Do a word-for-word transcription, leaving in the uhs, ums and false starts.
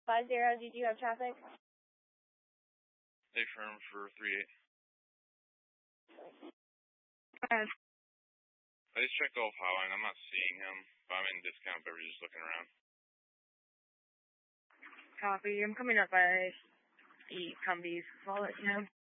Five zero, did you have traffic? Stay firm for three eight. Uh, I just checked Gulf Highline. I'm not seeing him, but I'm in discount beverages looking around. Copy. I'm coming up by eight Humvees. I'll let you know.